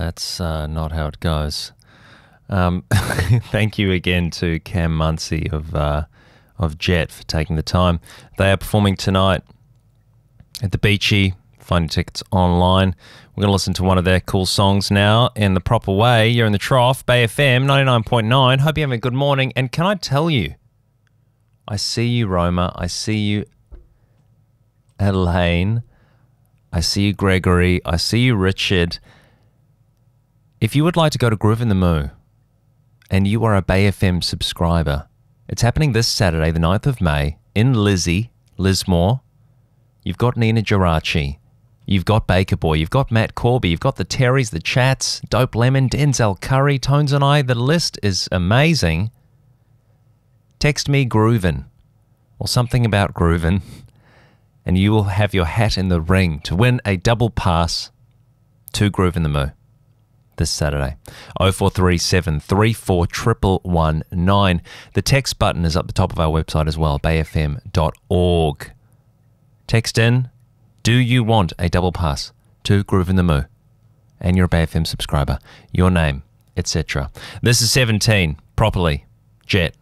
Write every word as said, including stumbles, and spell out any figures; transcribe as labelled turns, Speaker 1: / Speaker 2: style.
Speaker 1: that's uh, not how it goes. Um, thank you again to Cam Muncie of uh, of Jet for taking the time. They are performing tonight at the Beachy. Find your tickets online. We're going to listen to one of their cool songs now in the proper way. You're in the Trough, Bay F M ninety-nine point nine. Hope you're having a good morning. And can I tell you, I see you, Roma. I see you, Elaine. I see you, Gregory. I see you, Richard. If you would like to go to Groove in the Moo and you are a Bay F M subscriber, it's happening this Saturday, the ninth of May, in Lizzie, Lismore. You've got Nina Geraci. You've got Baker Boy. You've got Matt Corby. You've got the Terrys, the Chats, Dope Lemon, Denzel Curry, Tones and I. The list is amazing. Text me Groovin' or something about Groovin', and you will have your hat in the ring to win a double pass to Groove in the Moo this Saturday. oh four three seven, three four one one one nine. The text button is up the top of our website as well, bay f m dot org. Text in, do you want a double pass to Groove in the Moo? And you're a Bay F M subscriber, your name, et cetera. This is seventeen, properly, Jet.